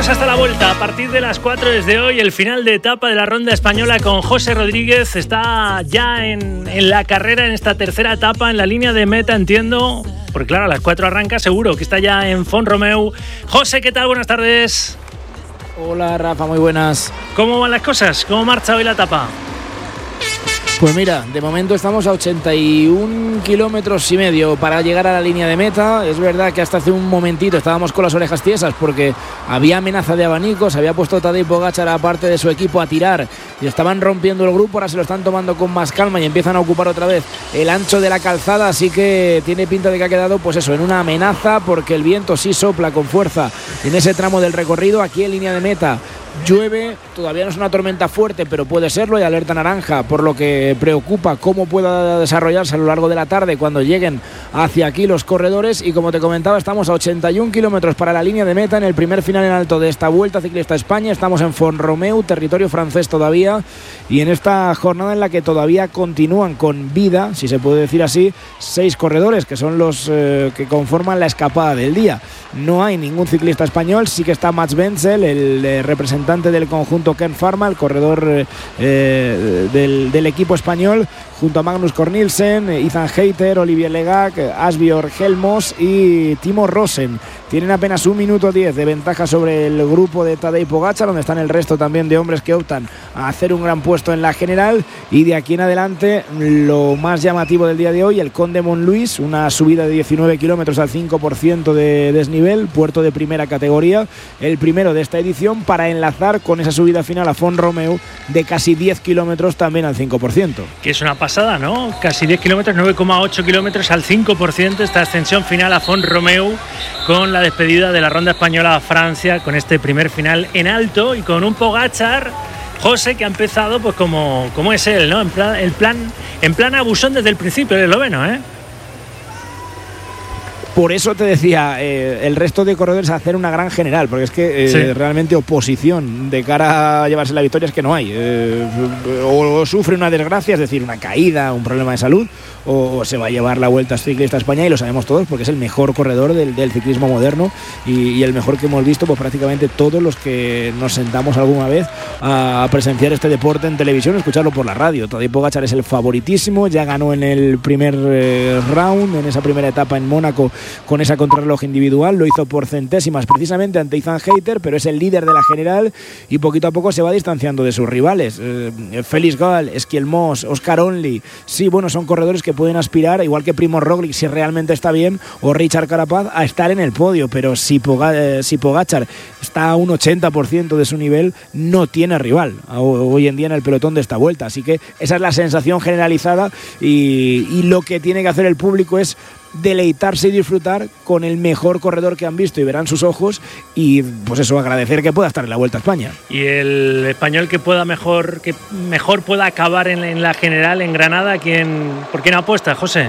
Seguimos hasta la vuelta. A partir de las 4 desde hoy, el final de etapa de la Ronda Española con José Rodríguez. Está ya en la carrera, en esta tercera etapa, en la línea de meta, entiendo. Porque claro, a las 4 arranca, seguro que está ya en Font-Romeu. José, ¿qué tal? Buenas tardes. Hola Rafa, muy buenas. ¿Cómo van las cosas? ¿Cómo marcha hoy la etapa? Pues mira, de momento estamos a 81 kilómetros y medio para llegar a la línea de meta. Es verdad que hasta hace un momentito estábamos con las orejas tiesas porque había amenaza de abanicos, había puesto Tadej Pogačar a parte de su equipo a tirar y estaban rompiendo el grupo. Ahora se lo están tomando con más calma y empiezan a ocupar otra vez el ancho de la calzada, así que tiene pinta de que ha quedado pues eso, en una amenaza, porque el viento sí sopla con fuerza en ese tramo del recorrido. Aquí en línea de meta llueve, todavía no es una tormenta fuerte, pero puede serlo, y alerta naranja, por lo que preocupa cómo pueda desarrollarse a lo largo de la tarde cuando lleguen hacia aquí los corredores. Y como te comentaba, estamos a 81 kilómetros para la línea de meta en el primer final en alto de esta Vuelta Ciclista a España. Estamos en Font-Romeu, territorio francés todavía, y en esta jornada en la que todavía continúan con vida, si se puede decir así, 6 corredores, que son los que conforman la escapada del día. No hay ningún ciclista español, sí que está Mats Wenzel, el representante del conjunto Ken Pharma, el corredor del equipo español, junto a Magnus Cort Nielsen, Ethan Hayter, Olivier Legac, Asbjørn Helmos y Timo Rosen. Tienen apenas 1 minuto 10 de ventaja sobre el grupo de Tadej Pogačar, donde están el resto también de hombres que optan a hacer un gran puesto en la general. Y de aquí en adelante, lo más llamativo del día de hoy, el Col de Montluís, una subida de 19 kilómetros al 5% de desnivel, puerto de primera categoría, el primero de esta edición, para enlazar con esa subida final a Font-Romeu de casi 10 kilómetros también al 5%. Que es una pasada, ¿no? Casi 10 kilómetros, 9,8 kilómetros al 5%, esta ascensión final a Font-Romeu, con la despedida de la Ronda Española a Francia, con este primer final en alto y con un Pogačar, José, que ha empezado pues como es él, ¿no? En plan abusón desde el principio, el esloveno, ¿eh? Por eso te decía, el resto de corredores a hacer una gran general, porque es que sí, realmente oposición de cara a llevarse la victoria es que no hay. O sufre una desgracia, es decir, una caída, un problema de salud, o se va a llevar la Vuelta Ciclista a España, y lo sabemos todos porque es el mejor corredor del ciclismo moderno y el mejor que hemos visto pues prácticamente todos los que nos sentamos alguna vez a presenciar este deporte en televisión, escucharlo por la radio. Tadej Pogačar es el favoritísimo, ya ganó en el primer round, en esa primera etapa en Mónaco, con esa contrarreloj individual, lo hizo por centésimas precisamente ante Ethan Hayter, pero es el líder de la general y poquito a poco se va distanciando de sus rivales. Félix Gall, Skiel Moss, Oscar Onley, sí, bueno, son corredores que pueden aspirar, igual que Primož Roglič si realmente está bien, o Richard Carapaz, a estar en el podio, pero si Pogačar está a un 80% de su nivel, no tiene rival hoy en día en el pelotón de esta Vuelta. Así que esa es la sensación generalizada y lo que tiene que hacer el público es deleitarse y disfrutar con el mejor corredor que han visto y verán sus ojos, y pues eso, agradecer que pueda estar en la Vuelta a España. Y el español que mejor pueda acabar en la general en Granada, ¿por quién apuesta, José?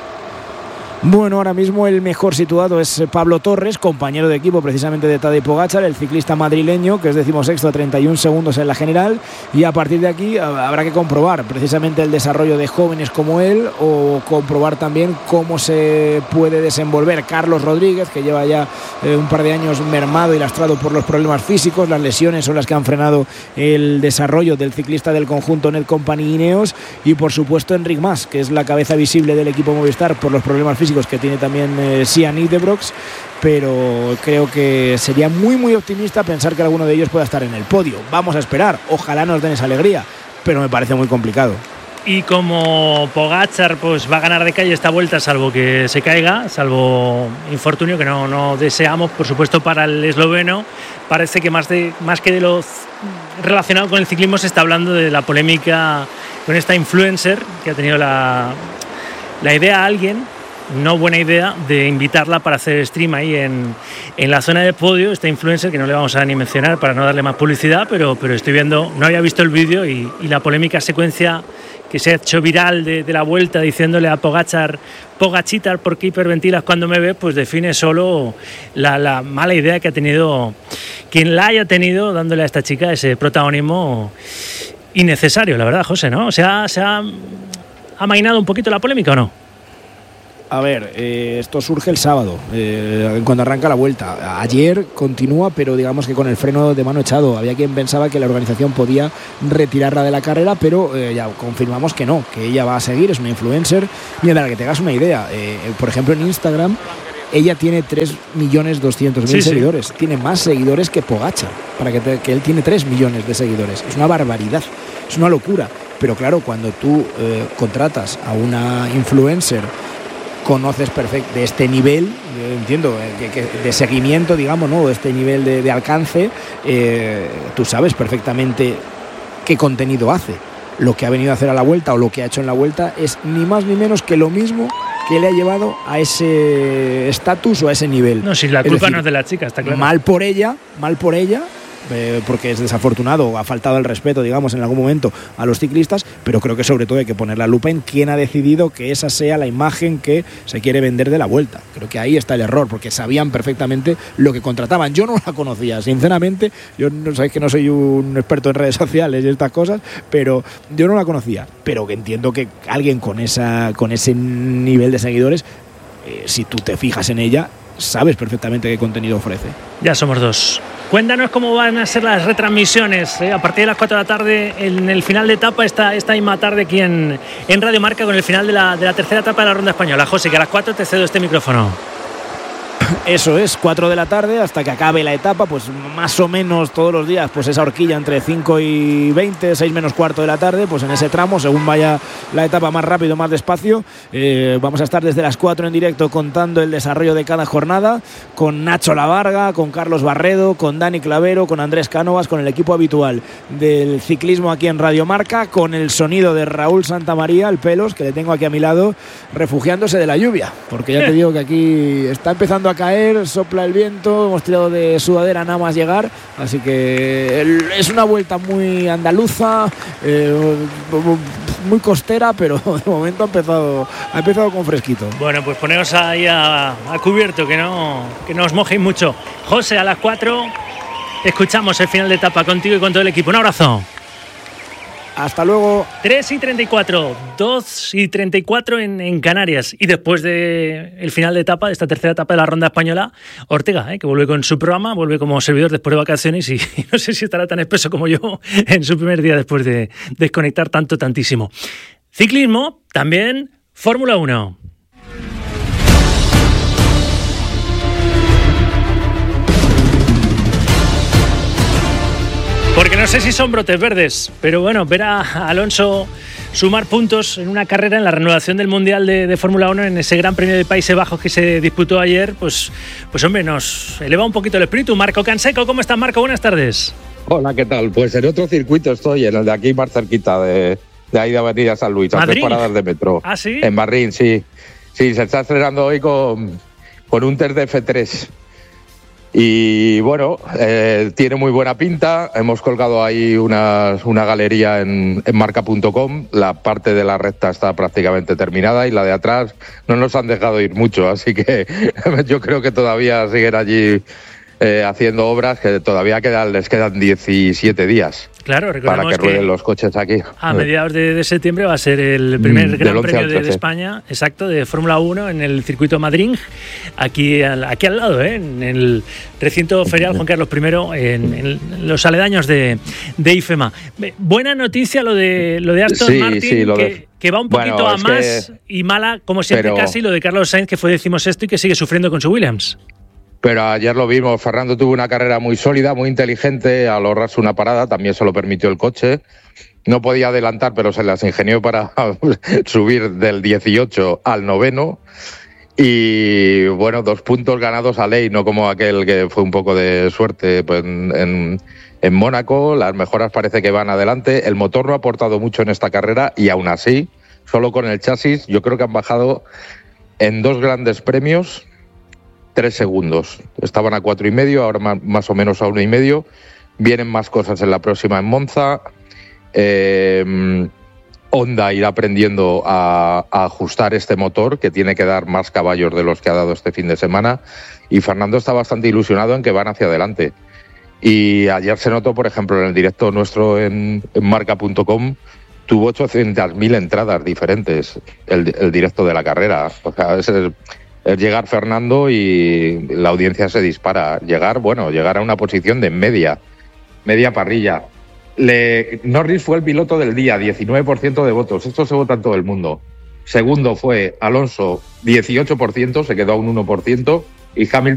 Bueno, ahora mismo el mejor situado es Pablo Torres, compañero de equipo precisamente de Tadej Pogačar, el ciclista madrileño, que es 16º a 31 segundos en la general, y a partir de aquí habrá que comprobar precisamente el desarrollo de jóvenes como él, o comprobar también cómo se puede desenvolver Carlos Rodríguez, que lleva ya un par de años mermado y lastrado por los problemas físicos. Las lesiones son las que han frenado el desarrollo del ciclista del conjunto Netcompany Ineos, y por supuesto Enric Mas, que es la cabeza visible del equipo Movistar por los problemas físicos que tiene también Sian Idebrox, pero creo que sería muy muy optimista pensar que alguno de ellos pueda estar en el podio. Vamos a esperar, ojalá nos den esa alegría, pero me parece muy complicado. Y como Pogačar pues va a ganar de calle esta Vuelta, salvo que se caiga, salvo infortunio que no deseamos, por supuesto, para el esloveno, parece que más que de lo relacionado con el ciclismo se está hablando de la polémica con esta influencer que ha tenido la idea a alguien, no buena idea, de invitarla para hacer stream ahí en la zona de podio. Esta influencer, que no le vamos a ni mencionar para no darle más publicidad, pero estoy viendo, no había visto el vídeo, y la polémica secuencia que se ha hecho viral de la Vuelta, diciéndole a Pogačar, Pogačitar, ¿por qué hiperventilas cuando me ves?, pues define solo la mala idea que ha tenido quien la haya tenido, dándole a esta chica ese protagonismo innecesario, la verdad, José, ¿no? ¿Se ha amainado un poquito la polémica o no? A ver, esto surge el sábado, cuando arranca la vuelta. Ayer continúa, pero digamos que con el freno de mano echado. Había quien pensaba que la organización podía retirarla de la carrera, pero ya confirmamos que no, que ella va a seguir, es una influencer. Mira, para que te hagas una idea, por ejemplo en Instagram, ella tiene 3.200.000 seguidores. Tiene más seguidores que Pogačar, que él tiene 3 millones de seguidores. Es una barbaridad, es una locura. Pero claro, cuando tú contratas a una influencer, conoces perfecto de este nivel, entiendo, de seguimiento, digamos, ¿no? De este nivel de alcance, tú sabes perfectamente qué contenido hace. Lo que ha venido a hacer a la Vuelta o lo que ha hecho en la Vuelta es ni más ni menos que lo mismo que le ha llevado a ese estatus o a ese nivel. No, si la culpa no es de la chica, está claro. Mal por ella, porque es desafortunado, ha faltado el respeto, digamos, en algún momento a los ciclistas, pero creo que sobre todo hay que poner la lupa en quién ha decidido que esa sea la imagen que se quiere vender de la Vuelta. Creo que ahí está el error, porque sabían perfectamente lo que contrataban. Yo no la conocía, sinceramente. Yo no sabéis que no soy un experto en redes sociales y estas cosas, pero yo no la conocía. Pero que entiendo que alguien con ese nivel de seguidores, si tú te fijas en ella, sabes perfectamente qué contenido ofrece. Ya somos dos. Cuéntanos cómo van a ser las retransmisiones a partir de las 4 de la tarde en el final de etapa, esta misma tarde aquí en Radio Marca, con el final de la tercera etapa de la Ronda Española. José, que a las 4 te cedo este micrófono. Eso es, 4 de la tarde hasta que acabe la etapa, pues más o menos todos los días, pues esa horquilla entre 5 y 20, 6 menos cuarto de la tarde, pues en ese tramo, según vaya la etapa más rápido, más despacio, vamos a estar desde las 4 en directo contando el desarrollo de cada jornada, con Nacho Lavarga, con Carlos Barredo, con Dani Clavero, con Andrés Cánovas, con el equipo habitual del ciclismo aquí en Radio Marca, con el sonido de Raúl Santamaría, el Pelos, que le tengo aquí a mi lado, refugiándose de la lluvia, porque ya te digo que aquí está empezando a caer, sopla el viento, hemos tirado de sudadera nada más llegar, así que es una vuelta muy andaluza, muy costera, pero de momento ha empezado con fresquito. Bueno, pues poneos ahí a cubierto, que no os mojéis mucho. José, a las 4 escuchamos el final de etapa contigo y con todo el equipo. Un abrazo. Hasta luego. 3:34, 2:34 en Canarias. Y después del final de etapa, de esta tercera etapa de la Ronda Española, Ortega, que vuelve con su programa, vuelve como servidor después de vacaciones y no sé si estará tan espeso como yo en su primer día después de desconectar tantísimo. Ciclismo, también Fórmula 1. Porque no sé si son brotes verdes, pero bueno, ver a Alonso sumar puntos en una carrera en la renovación del Mundial de Fórmula 1 en ese Gran Premio de Países Bajos que se disputó ayer, pues hombre, nos eleva un poquito el espíritu. Marco Canseco, ¿cómo estás, Marco? Buenas tardes. Hola, ¿qué tal? Pues en otro circuito estoy, en el de aquí más cerquita de ahí de Avenida San Luis, a 3 paradas de metro. ¿Ah, sí? En Barrín, sí. Sí, se está estrenando hoy con un test de F3. Y bueno, tiene muy buena pinta. Hemos colgado ahí una galería en marca.com. La parte de la recta está prácticamente terminada y la de atrás no nos han dejado ir mucho. Así que yo creo que todavía siguen allí haciendo obras, que todavía les quedan 17 días. Claro, para que rueden los coches aquí. A mediados de septiembre va a ser el primer Gran Premio de España, exacto, de Fórmula 1 en el circuito Madrid, aquí al lado, en el recinto ferial Juan Carlos I, en los aledaños de IFEMA. Buena noticia lo de Aston Martin, que va un poquito a más y mala, como siempre, casi lo de Carlos Sainz, que fue 16º y que sigue sufriendo con su Williams. Pero ayer lo vimos, Fernando tuvo una carrera muy sólida, muy inteligente, al ahorrarse una parada, también se lo permitió el coche. No podía adelantar, pero se las ingenió para subir del 18 al 9º. Y bueno, 2 puntos ganados a ley, no como aquel que fue un poco de suerte pues, en Mónaco. Las mejoras parece que van adelante. El motor no ha aportado mucho en esta carrera y aún así, solo con el chasis, yo creo que han bajado en 2 grandes premios 3 segundos. Estaban a 4,5, ahora más o menos a 1,5. Vienen más cosas en la próxima en Monza. Honda irá aprendiendo a ajustar este motor, que tiene que dar más caballos de los que ha dado este fin de semana. Y Fernando está bastante ilusionado en que van hacia adelante. Y ayer se notó, por ejemplo, en el directo nuestro en marca.com, tuvo 800.000 entradas diferentes el directo de la carrera. O sea, es llegar Fernando y la audiencia se dispara. Llegar a una posición de media parrilla. Norris fue el piloto del día, 19% de votos. Esto se vota en todo el mundo. Segundo fue Alonso, 18%, se quedó a un 1%, y Hamilton